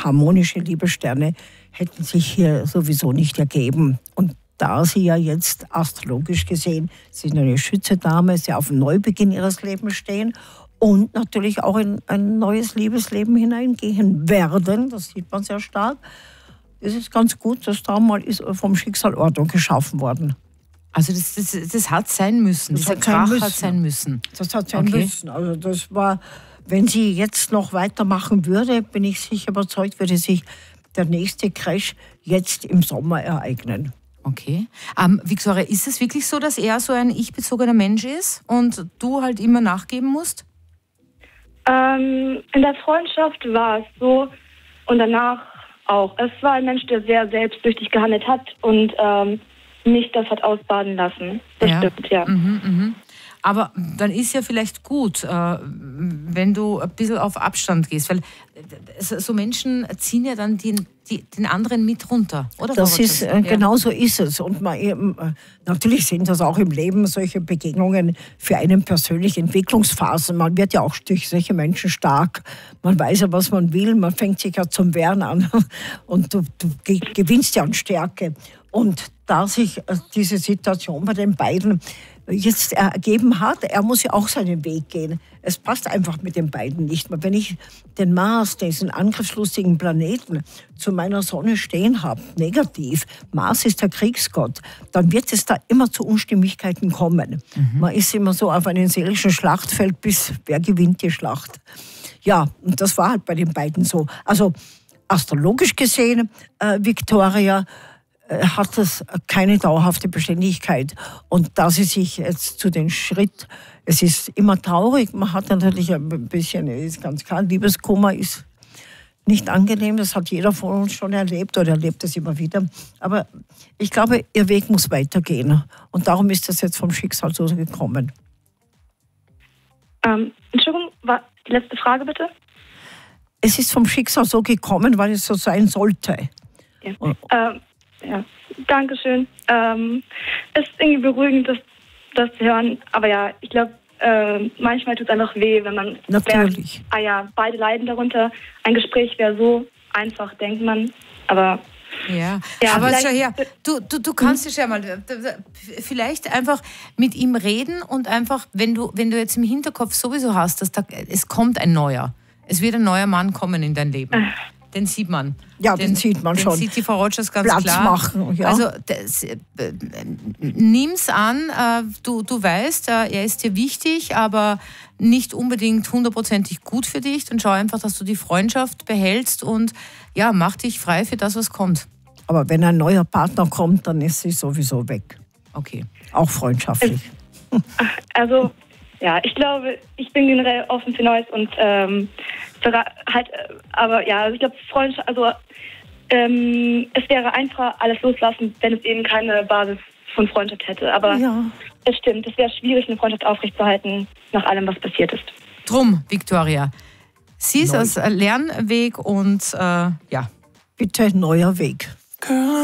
harmonische Liebessterne hätten sich hier sowieso nicht ergeben. Und da sie ja jetzt astrologisch gesehen, sie sind eine Schütze-Dame, sie auf einen Neubeginn ihres Lebens stehen und natürlich auch in ein neues Liebesleben hineingehen werden, das sieht man sehr stark, ist es ganz gut, dass da mal ist vom Schicksal Ordnung geschaffen worden. Also das hat sein müssen, dieser Krach hat sein müssen. Das hat sein müssen. Also das war, wenn sie jetzt noch weitermachen würde, bin ich sicher überzeugt, würde sich der nächste Crash jetzt im Sommer ereignen. Okay. Viktoria, ist es wirklich so, dass er so ein ich-bezogener Mensch ist und du halt immer nachgeben musst? In der Freundschaft war es so und danach auch. Es war ein Mensch, der sehr selbstsüchtig gehandelt hat und nicht das hat ausbaden lassen. Das stimmt, ja. Aber dann ist ja vielleicht gut, wenn du ein bisschen auf Abstand gehst, weil so Menschen ziehen ja dann den anderen mit runter, oder? Das ist, genau so ist es. Und natürlich sind das auch im Leben solche Begegnungen für einen persönliche Entwicklungsphasen. Man wird ja auch durch solche Menschen stark. Man weiß ja, was man will. Man fängt sich ja zum Wehren an und du gewinnst ja an Stärke. Und da sich diese Situation bei den beiden jetzt ergeben hat, er muss ja auch seinen Weg gehen. Es passt einfach mit den beiden nicht mehr. Wenn ich den Mars, diesen angriffslustigen Planeten, zu meiner Sonne stehen habe, negativ, Mars ist der Kriegsgott, dann wird es da immer zu Unstimmigkeiten kommen. Man ist immer so auf einem seelischen Schlachtfeld, bis wer gewinnt die Schlacht. Ja, und das war halt bei den beiden so. Also astrologisch gesehen, Viktoria, hat das keine dauerhafte Beständigkeit. Und da sie sich jetzt zu den Schritt, es ist immer traurig, man hat natürlich ein bisschen, ist ganz klar, Liebeskummer ist nicht angenehm, das hat jeder von uns schon erlebt oder erlebt es immer wieder. Aber ich glaube, ihr Weg muss weitergehen. Und darum ist das jetzt vom Schicksal so gekommen. Entschuldigung, war die letzte Frage bitte? Es ist vom Schicksal so gekommen, weil es so sein sollte. Ja. Ja, danke schön. Es ist irgendwie beruhigend, das zu hören. Aber ja, ich glaube, manchmal tut es einfach weh, wenn man natürlich merkt, beide leiden darunter. Ein Gespräch wäre so einfach, denkt man. Aber ja, aber schau her, du kannst ja schon mal vielleicht einfach mit ihm reden und einfach, wenn du jetzt im Hinterkopf sowieso hast, dass es kommt ein neuer. Es wird ein neuer Mann kommen in dein Leben. Den sieht man. Ja, den sieht man schon. Den sieht die Frau Rogers ganz Platz klar. Machen, ja. Also nimm's an, du weißt, er ist dir wichtig, aber nicht unbedingt hundertprozentig gut für dich. Dann schau einfach, dass du die Freundschaft behältst und ja, mach dich frei für das, was kommt. Aber wenn ein neuer Partner kommt, dann ist sie sowieso weg. Okay. Auch freundschaftlich. Also, ja, ich glaube, ich bin generell offen für Neues und aber ja, also ich glaube, Freundschaft, also es wäre einfach alles loslassen, wenn es eben keine Basis von Freundschaft hätte. Aber es stimmt, es wäre schwierig, eine Freundschaft aufrechtzuerhalten nach allem, was passiert ist. Drum, Viktoria, sieh es als Lernweg und ja. Bitte neuer Weg.